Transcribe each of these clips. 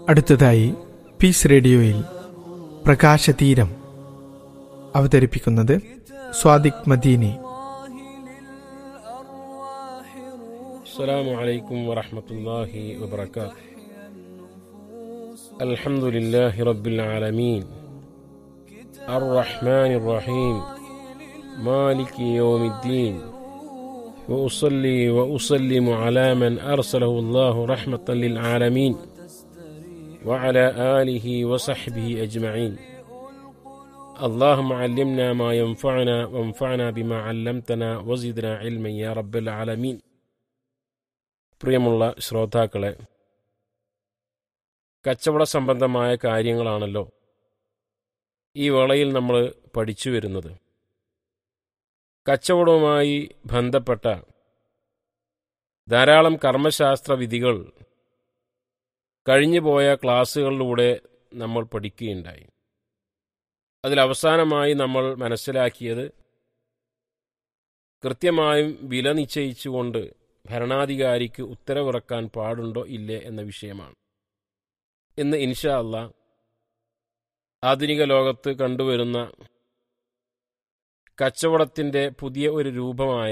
അടുത്തതായി പീസ് റേഡിയോയിൽ പ്രകാശതീരം അവതരിപ്പിക്കുന്നത് സ്വാദിഖ് മദീനി. അസ്സലാമു അലൈക്കും വറഹ്മത്തുള്ളാഹി വബറകാതുഹു. അൽഹംദുലില്ലാഹി റബ്ബിൽ ആലമീൻ അർറഹ്മാനിർ റഹീം മാലികി യൗമിദ്ദീൻ വഉസല്ലി വഉസല്ലിമു അലാ മൻ അർസലഹു അല്ലാഹു റഹ്മത്തൻ ലിൽ ആലമീൻ വഅലാ ആലിഹി വസഹ്ബിഹി അജ്മഈൻ. اللهم علمنا ما ينفعنا وانفعنا بما علمتنا وزدنا علما يا رب العالمين. പ്രിയമുള്ള ശ്രോതാക്കളെ, കച്ചവട സംബന്ധമായ കാര്യങ്ങളാണല്ലോ ഈ വേളയിൽ നമ്മൾ പഠിച്ചു വരുന്നത്. കച്ചവടവുമായി ബന്ധപ്പെട്ട ധാരാളം കർമ്മശാസ്ത്ര വിധികൾ കഴിഞ്ഞുപോയ ക്ലാസ്സുകളിലൂടെ നമ്മൾ പഠിക്കുകയുണ്ടായി. അതിലവസാനമായി നമ്മൾ മനസ്സിലാക്കിയത് കൃത്യമായും വില നിശ്ചയിച്ചുകൊണ്ട് ഭരണാധികാരിക്ക് ഉത്തരവിറക്കാൻ പാടുണ്ടോ ഇല്ലേ എന്ന വിഷയമാണ്. ഇന്ന് ഇൻഷാ അല്ലാഹ് ആധുനിക ലോകത്ത് കണ്ടുവരുന്ന കച്ചവടത്തിൻ്റെ പുതിയ ഒരു രൂപമായ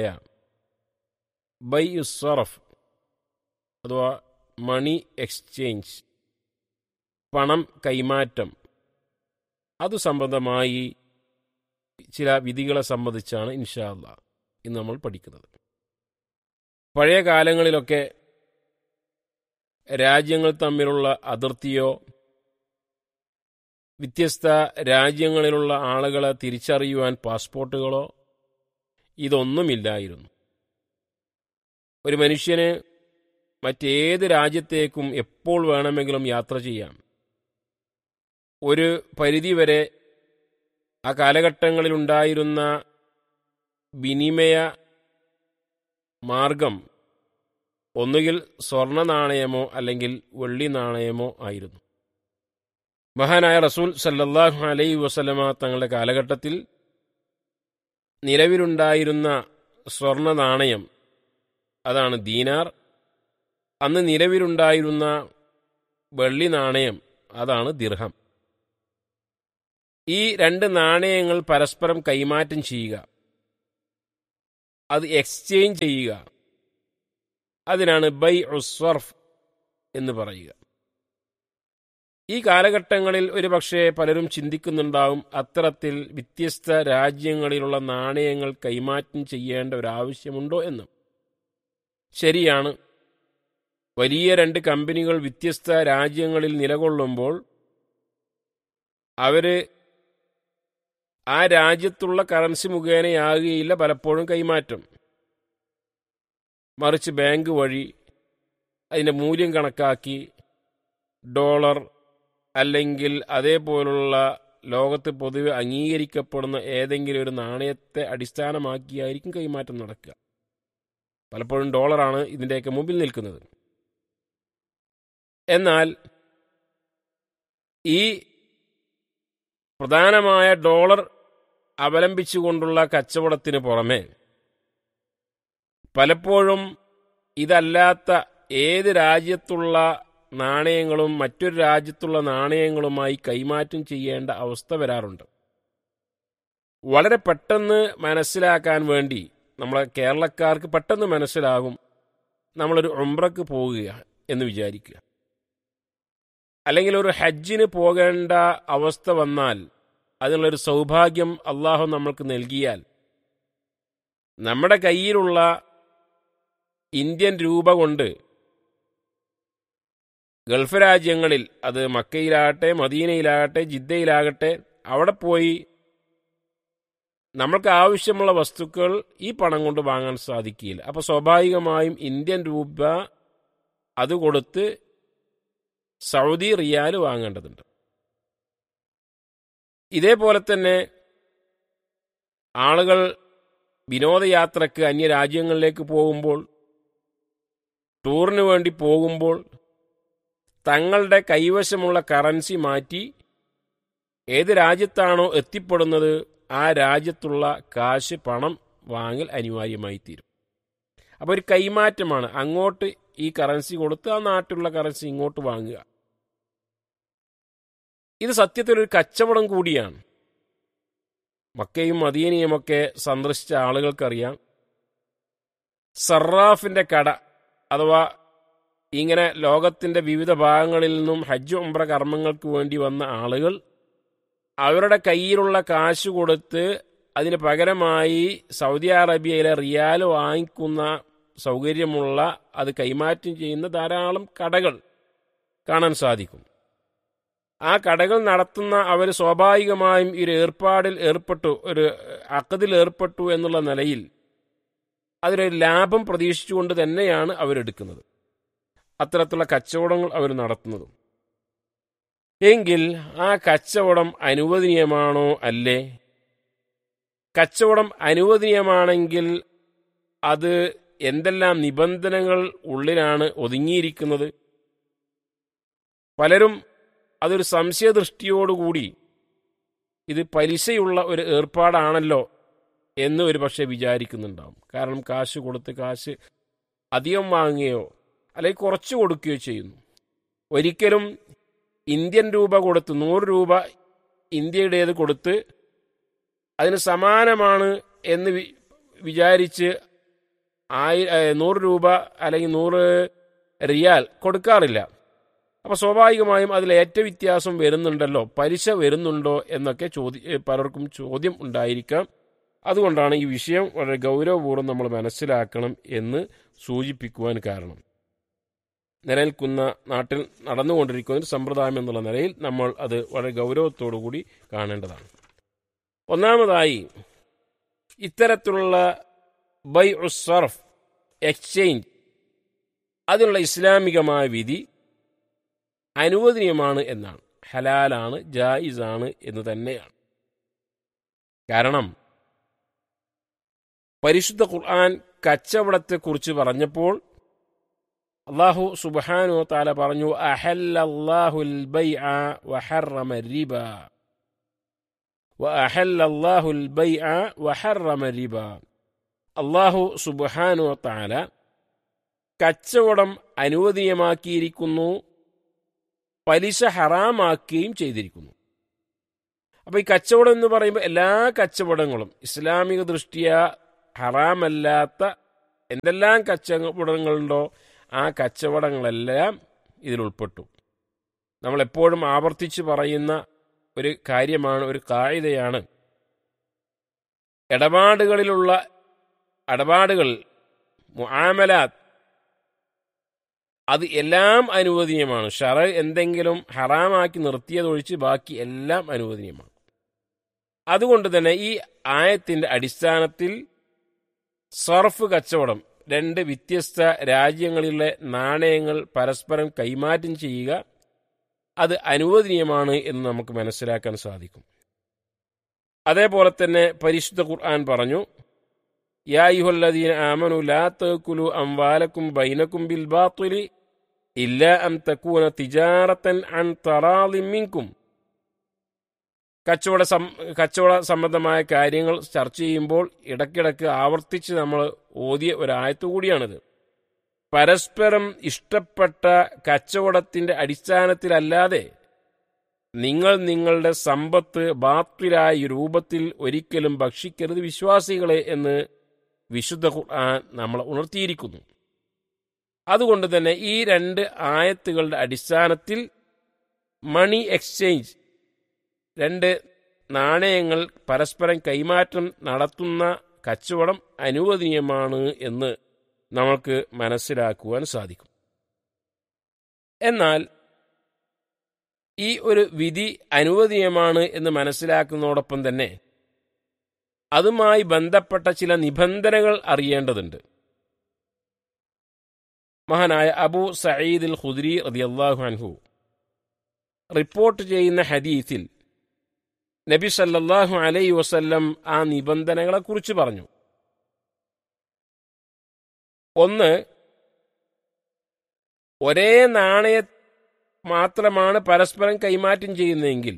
ബൈഉസ്സറഫ് അഥവാ മണി എക്സ്ചേഞ്ച്, പണം കൈമാറ്റം, അതു സംബന്ധമായി ചില വിധികളെ സംബന്ധിച്ചാണ് ഇൻഷാ അല്ലാഹ് ഇന്ന് നമ്മൾ പഠിക്കുന്നത്. പഴയ കാലങ്ങളിലൊക്കെ രാജ്യങ്ങൾ തമ്മിലുള്ള അതിർത്തിയോ വ്യത്യസ്ത രാജ്യങ്ങളിലുള്ള ആളുകളെ തിരിച്ചറിയുവാൻ പാസ്പോർട്ടുകളോ ഇതൊന്നുമില്ലായിരുന്നു. ഒരു മനുഷ്യന് മറ്റേത് രാജ്യത്തേക്കും എപ്പോൾ വേണമെങ്കിലും യാത്ര ചെയ്യാം. ഒരു പരിധിവരെ ആ കാലഘട്ടങ്ങളിലുണ്ടായിരുന്ന വിനിമയ മാർഗം ഒന്നുകിൽ സ്വർണ്ണ നാണയമോ അല്ലെങ്കിൽ വെള്ളി നാണയമോ ആയിരുന്നു. മഹാനായ റസൂൽ സല്ലല്ലാഹു അലൈഹി വസല്ലമ തങ്ങളുടെ കാലഘട്ടത്തിൽ നിലവിലുണ്ടായിരുന്ന സ്വർണ്ണ നാണയം അതാണ് ദീനാർ. അന്ന് നിലവിലുണ്ടായിരുന്ന വെള്ളി നാണയം അതാണ് ദിർഹം. ഈ രണ്ട് നാണയങ്ങൾ പരസ്പരം കൈമാറ്റം ചെയ്യുക, അത് എക്സ്ചേഞ്ച് ചെയ്യുക, അതിനാണ് ബൈഉസ്സർഫ് എന്ന് പറയുക. ഈ കാലഘട്ടങ്ങളിൽ ഒരു പക്ഷേ പലരും ചിന്തിക്കുന്നുണ്ടാവും, അത്തരത്തിൽ വ്യത്യസ്ത രാജ്യങ്ങളിലുള്ള നാണയങ്ങൾ കൈമാറ്റം ചെയ്യേണ്ട ഒരാവശ്യമുണ്ടോ എന്ന്. ശരിയാണ്, വലിയ രണ്ട് കമ്പനികൾ വ്യത്യസ്ത രാജ്യങ്ങളിൽ നിലകൊള്ളുമ്പോൾ അവർ ആ രാജ്യത്തുള്ള കറൻസി മുഖേനയാകുകയില്ല പലപ്പോഴും കൈമാറ്റം. മറിച്ച് ബാങ്ക് വഴി അതിൻ്റെ മൂല്യം കണക്കാക്കി ഡോളർ അല്ലെങ്കിൽ അതേപോലുള്ള ലോകത്ത് പൊതുവെ അംഗീകരിക്കപ്പെടുന്ന ഏതെങ്കിലും ഒരു നാണയത്തെ അടിസ്ഥാനമാക്കിയായിരിക്കും കൈമാറ്റം നടക്കുക. പലപ്പോഴും ഡോളറാണ് ഇതിൻ്റെയൊക്കെ മുമ്പിൽ നിൽക്കുന്നത്. എന്നാൽ ഈ പ്രധാനമായ ഡോളർ അവലംബിച്ചുകൊണ്ടുള്ള കച്ചവടത്തിന് പുറമെ പലപ്പോഴും ഇതല്ലാത്ത ഏത് രാജ്യത്തുള്ള നാണയങ്ങളും മറ്റൊരു രാജ്യത്തുള്ള നാണയങ്ങളുമായി കൈമാറ്റം ചെയ്യേണ്ട അവസ്ഥ വരാറുണ്ട്. വളരെ പെട്ടെന്ന് മനസ്സിലാക്കാൻ വേണ്ടി നമ്മളെ കേരളക്കാർക്ക് പെട്ടെന്ന് മനസ്സിലാകും, നമ്മളൊരു ഉംറക്ക് പോകുക എന്ന് വിചാരിക്കുക, അല്ലെങ്കിൽ ഒരു ഹജ്ജിന് പോകേണ്ട അവസ്ഥ വന്നാൽ അതിനുള്ളൊരു സൗഭാഗ്യം അള്ളാഹു നമ്മൾക്ക് നൽകിയാൽ നമ്മുടെ കയ്യിലുള്ള ഇന്ത്യൻ രൂപ കൊണ്ട് ഗൾഫ് രാജ്യങ്ങളിൽ, അത് മക്കയിലാകട്ടെ മദീനയിലാകട്ടെ ജിദ്ദയിലാകട്ടെ, അവിടെ പോയി നമ്മൾക്ക് ആവശ്യമുള്ള വസ്തുക്കൾ ഈ പണം കൊണ്ട് വാങ്ങാൻ സാധിക്കില്ല. അപ്പോൾ സ്വാഭാവികമായും ഇന്ത്യൻ രൂപ അത് കൊടുത്ത് സൗദി റിയാൽ വാങ്ങേണ്ടതുണ്ട്. ഇതേപോലെ തന്നെ ആളുകൾ വിനോദയാത്രക്ക് അന്യരാജ്യങ്ങളിലേക്ക് പോകുമ്പോൾ, ടൂറിന് വേണ്ടി പോകുമ്പോൾ തങ്ങളുടെ കൈവശമുള്ള കറൻസി മാറ്റി ഏത് രാജ്യത്താണോ എത്തിപ്പെടുന്നത് ആ രാജ്യത്തുള്ള കാശ് പണം വാങ്ങൽ അനിവാര്യമായി തീരും. അപ്പോൾ ഒരു കൈമാറ്റമാണ്. അങ്ങോട്ട് ഈ കറൻസി കൊടുത്ത് ആ നാട്ടിലുള്ള കറൻസി ഇങ്ങോട്ട് വാങ്ങുക. ഇത് സത്യത്തിലൊരു കച്ചവടം കൂടിയാണ്. മക്കയും മദീനയുമൊക്കെ സന്ദർശിച്ച ആളുകൾക്കറിയാം, സറാഫിൻ്റെ കട അഥവാ ഇങ്ങനെ ലോകത്തിൻ്റെ വിവിധ ഭാഗങ്ങളിൽ നിന്നും ഹജ്ജ് ഉംറ കർമ്മങ്ങൾക്ക് വേണ്ടി വന്ന ആളുകൾ അവരുടെ കയ്യിലുള്ള കാശ് കൊടുത്ത് അതിന് പകരമായി സൗദി അറേബ്യയിലെ റിയാൽ വാങ്ങിക്കുന്ന സൗകര്യമുള്ള അത് കൈമാറ്റം ചെയ്യുന്ന ധാരാളം കടകൾ കാണാൻ സാധിക്കും. ആ കടകൾ നടത്തുന്ന അവർ സ്വാഭാവികമായും ഈ ഒരു ഏർപ്പാടിൽ ഏർപ്പെട്ടു, ഒരു അഖദിൽ ഏർപ്പെട്ടു എന്നുള്ള നിലയിൽ അതിലൊരു ലാഭം പ്രതീക്ഷിച്ചുകൊണ്ട് തന്നെയാണ് അവരെടുക്കുന്നത്, അത്തരത്തിലുള്ള കച്ചവടങ്ങൾ അവർ നടത്തുന്നതും. എങ്കിൽ ആ കച്ചവടം അനുവദനീയമാണോ അല്ലേ? കച്ചവടം അനുവദനീയമാണെങ്കിൽ അത് എന്തെല്ലാം നിബന്ധനകൾ ഉള്ളിലാണ് ഒതുങ്ങിയിരിക്കുന്നത്? പലരും അതൊരു സംശയദൃഷ്ടിയോടുകൂടി ഇത് പലിശയുള്ള ഒരു ഏർപ്പാടാണല്ലോ എന്ന് ഒരു പക്ഷേ വിചാരിക്കുന്നുണ്ടാവും. കാരണം കാശ് കൊടുത്ത് കാശ് അധികം വാങ്ങുകയോ അല്ലെങ്കിൽ കുറച്ച് കൊടുക്കുകയോ ചെയ്യുന്നു. ഒരിക്കലും ഇന്ത്യൻ രൂപ കൊടുത്ത് 100 രൂപ ഇന്ത്യയുടേത് കൊടുത്ത് അതിന് സമാനമാണ് എന്ന് വിചാരിച്ച് 100 രൂപ അല്ലെങ്കിൽ 100 റിയാൽ കൊടുക്കാറില്ല. അപ്പോൾ സ്വാഭാവികമായും അതിൽ ഏറ്റ വ്യത്യാസം വരുന്നുണ്ടല്ലോ, പലിശ വരുന്നുണ്ടോ എന്നൊക്കെ പലർക്കും ചോദ്യം ഉണ്ടായിരിക്കാം. അതുകൊണ്ടാണ് ഈ വിഷയം വളരെ ഗൗരവപൂർവ്വം നമ്മൾ മനസ്സിലാക്കണം എന്ന് സൂചിപ്പിക്കുവാൻ കാരണം. നിലനിൽക്കുന്ന നാട്ടിൽ നടന്നുകൊണ്ടിരിക്കുന്ന ഒരു സമ്പ്രദായം എന്നുള്ള നിലയിൽ നമ്മൾ അത് വളരെ ഗൗരവത്തോടു കൂടി കാണേണ്ടതാണ്. ഒന്നാമതായി, ഇത്തരത്തിലുള്ള ബൈ ഉസ്സർഫ് എക്സ്ചേഞ്ച് അതിനുള്ള ഇസ്ലാമികമായ വിധി അനുവദനീയമാണ് എന്നാണ്, ഹലാലാണ്, ജായിസാണ് എന്ന് തന്നെയാണ്. കാരണം പരിശുദ്ധ ഖുർആൻ കച്ചവടത്തെക്കുറിച്ച് പറഞ്ഞപ്പോൾ അല്ലാഹു സുബ്ഹാനഹു വ തആല പറഞ്ഞു, അഹല്ലല്ലാഹുൽ ബൈഅ വഹറമ റിബ വഅഹല്ലല്ലാഹുൽ ബൈഅ വഹറമ റിബ. അല്ലാഹു സുബ്ഹാനഹു വ തആല കച്ചവടം അനുവദനീയമാക്കിയിരിക്കുന്നു, പലിശ ഹറാമാക്കുകയും ചെയ്തിരിക്കുന്നു. അപ്പോൾ ഈ കച്ചവടം എന്ന് പറയുമ്പോൾ എല്ലാ കച്ചവടങ്ങളും ഇസ്ലാമിക ദൃഷ്ടിയ ഹറാമല്ലാത്ത എന്തെല്ലാം കച്ചവടങ്ങളുണ്ടോ ആ കച്ചവടങ്ങളെല്ലാം ഇതിലുൾപ്പെട്ടു. നമ്മളെപ്പോഴും ആവർത്തിച്ച് പറയുന്ന ഒരു കാര്യമാണ്, ഒരു കായികയാണ്, ഇടപാടുകൾ മുആമലാത്ത് അത് എല്ലാം അനുവദനീയമാണ്. ശറഅ് എന്തെങ്കിലും ഹറാമാക്കി നിർത്തിയതൊഴിച്ച് ബാക്കി എല്ലാം അനുവദനീയമാണ്. അതുകൊണ്ട് തന്നെ ഈ ആയത്തിൻ്റെ അടിസ്ഥാനത്തിൽ സർഫ് കച്ചവടം, 2 വ്യത്യസ്ത രാജ്യങ്ങളിലെ നാണയങ്ങൾ പരസ്പരം കൈമാറ്റം ചെയ്യുക, അത് അനുവദനീയമാണ് എന്ന് നമുക്ക് മനസ്സിലാക്കാൻ സാധിക്കും. അതേപോലെ തന്നെ പരിശുദ്ധ ഖുർആൻ പറഞ്ഞു, യാ അയ്യുഹല്ലദീന ആമനു ലാ തഅകുലു അംവാലക്കും ബൈനക്കും ബിൽ ബാത്തിലി ഇല്ലാ അൻ തകൂന തിജാറത്തൻ അൻ തറാളിൻ മിൻകും. കച്ചവട സംബന്ധമായ കാര്യങ്ങൾ ചർച്ച ചെയ്യുമ്പോൾ ഇടയ്ക്കിടയ്ക്ക് ആവർത്തിച്ച് നമ്മൾ ഓതിയ ഒരായത്ത് കൂടിയാണിത്. പരസ്പരം ഇഷ്ടപ്പെട്ട കച്ചവടത്തിൻ്റെ അടിസ്ഥാനത്തിലല്ലാതെ നിങ്ങൾ നിങ്ങളുടെ സമ്പത്ത് ബാത്തിലായ രൂപത്തിൽ ഒരിക്കലും ഭക്ഷിക്കരുത് വിശ്വാസികളെ എന്ന് വിശുദ്ധ ഖുർആൻ നമ്മളെ ഉണർത്തിയിരിക്കുന്നു. അതുകൊണ്ട് തന്നെ ഈ 2 ആയത്തുകളുടെ അടിസ്ഥാനത്തിൽ മണി എക്സ്ചേഞ്ച്, 2 നാണയങ്ങൾ പരസ്പരം കൈമാറ്റം നടത്തുന്ന കച്ചവടം അനുവദനീയമാണ് എന്ന് നമുക്ക് മനസ്സിലാക്കുവാൻ സാധിക്കും. എന്നാൽ ഈ ഒരു വിധി അനുവദനീയമാണ് എന്ന് മനസ്സിലാക്കുന്നതോടൊപ്പം തന്നെ അതുമായി ബന്ധപ്പെട്ട ചില നിബന്ധനകൾ അറിയേണ്ടതുണ്ട്. മഹാനായ അബൂ സഈദ് അൽ ഖുദ്രി റളിയല്ലാഹു അൻഹു റിപ്പോർട്ട് ചെയ്യുന്ന ഹദീസിൽ നബി സല്ലല്ലാഹു അലൈഹി വസല്ലം ആ നിബന്ധനകളെക്കുറിച്ച് പറഞ്ഞു. ഒന്ന്, ഒരേ നാണയം മാത്രമാണ് പരസ്പരം കൈമാറ്റം ചെയ്യുന്നതെങ്കിൽ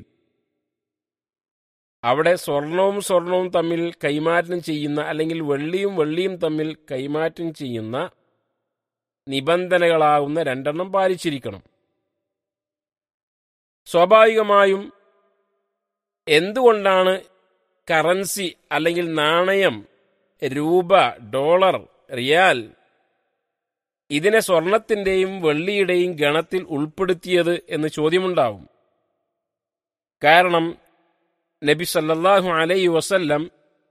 അവിടെ സ്വർണവും തമ്മിൽ കൈമാറ്റം ചെയ്യുന്ന, അല്ലെങ്കിൽ വെള്ളിയും തമ്മിൽ കൈമാറ്റം ചെയ്യുന്ന നിബന്ധനകളാവുന്ന 2 പാലിച്ചിരിക്കണം. സ്വാഭാവികമായും എന്തുകൊണ്ടാണ് കറൻസി അല്ലെങ്കിൽ നാണയം, രൂപ, ഡോളർ, റിയാൽ ഇതിനെ സ്വർണത്തിൻ്റെയും വെള്ളിയുടെയും ഗണത്തിൽ ഉൾപ്പെടുത്തിയത് എന്ന് ചോദ്യമുണ്ടാവും. കാരണം നബി സല്ലല്ലാഹു അലൈഹി വസല്ലം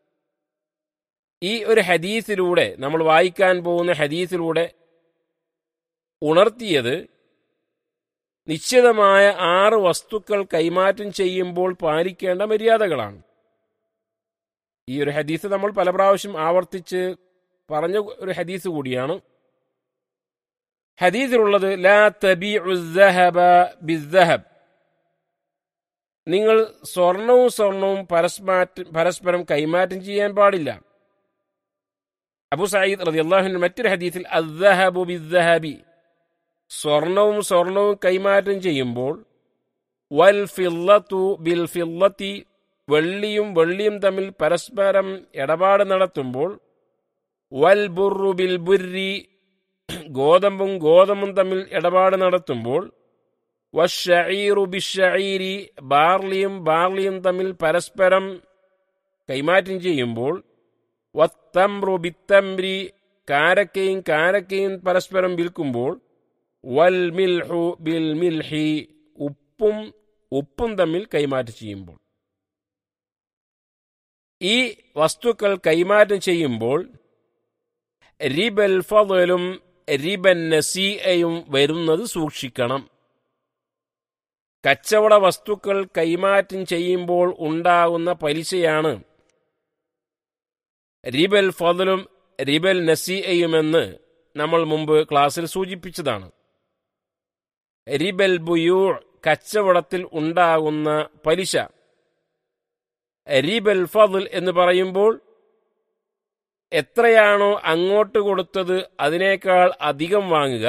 ഈ ഒരു ഹദീസിലൂടെ, നമ്മൾ വായിക്കാൻ പോകുന്ന ഹദീസിലൂടെ ഉണർത്തിയത് നിശ്ചിതമായ 6 വസ്തുക്കൾ കൈമാറ്റം ചെയ്യുമ്പോൾ പാലിക്കേണ്ട മര്യാദകളാണ്. ഈ ഒരു ഹദീസ് നമ്മൾ പല പ്രാവശ്യം ആവർത്തിച്ച് പറഞ്ഞ ഒരു ഹദീസ് കൂടിയാണ്. ഹദീസിലുള്ളത് ലാ തബീഉ الذهب بالذهب, നിങ്ങൾ സ്വർണവും പരസ്പരം കൈമാറ്റം ചെയ്യാൻ പാടില്ല. അബൂ സഈദ് റളിയല്ലാഹു അൻഹു മറ്റൊരു ഹദീസിൽ الذهب بالذهب, സ്വർണവും കൈമാറ്റം ചെയ്യുമ്പോൾ വൽ ഫില്ലത്തു ബിൽ ഫില്ലത്തി, വെള്ളിയും തമ്മിൽ പരസ്പരം ഇടപാട് നടത്തുമ്പോൾ വൽ ബുർറു ബിൽ ബുർരി, ഗോതമ്പും തമ്മിൽ ഇടപാട് നടത്തുമ്പോൾ വശഈറു ബിശഈരി, ബാർലിയും തമ്മിൽ പരസ്പരം കൈമാറ്റം ചെയ്യുമ്പോൾ വത്തംറു ബിത്തംരി, കാരക്കയും പരസ്പരം വിൽക്കുമ്പോൾ വൽ മിൽഹു ബിൽ മിൽഹി, ഉപ്പും തമ്മിൽ കൈമാറ്റം ചെയ്യുമ്പോൾ. ഈ വസ്തുക്കൾ കൈമാറ്റം ചെയ്യുമ്പോൾ റിബൽ ഫളലും റിബൻ നസീഅയും വരുന്നത് സൂക്ഷിക്കണം. കച്ചവട വസ്തുക്കൾ കൈമാറ്റം ചെയ്യുമ്പോൾ ഉണ്ടാകുന്ന പലിശയാണ് റിബൽ ഫളലും റിബൽ നസീഅയുമെന്ന് നമ്മൾ മുമ്പ് ക്ലാസ്സിൽ സൂചിപ്പിച്ചതാണ്. റിബൽ ബുയൂ, കച്ചവടത്തിൽ ഉണ്ടാകുന്ന പലിശ. റിബൽ ഫളൽ എന്ന് പറയുമ്പോൾ എത്രയാണോ അങ്ങോട്ട് കൊടുത്തത് അതിനേക്കാൾ അധികം വാങ്ങുക.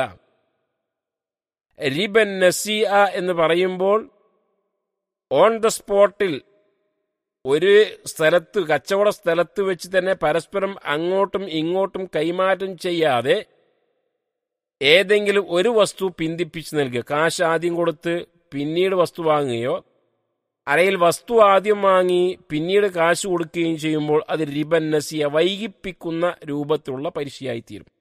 റിബൻ നസീഅ എന്ന് പറയുമ്പോൾ ഓൺ ദ സ്പോട്ടിൽ ഒരു സ്ഥലത്ത്, കച്ചവട സ്ഥലത്ത് വെച്ച് തന്നെ പരസ്പരം അങ്ങോട്ടും ഇങ്ങോട്ടും കൈമാറ്റം ചെയ്യാതെ ഏതെങ്കിലും ഒരു വസ്തു പിന്തിപ്പിച്ച് നൽകുക. കാശ് ആദ്യം കൊടുത്ത് പിന്നീട് വസ്തു വാങ്ങുകയോ അല്ലെങ്കിൽ വസ്തു ആദ്യം വാങ്ങി പിന്നീട് കാശ് കൊടുക്കുകയും ചെയ്യുമ്പോൾ അത് റിബൻ നസിയ, വൈകിപ്പിക്കുന്ന രൂപത്തിലുള്ള പലിശയായിത്തീരും.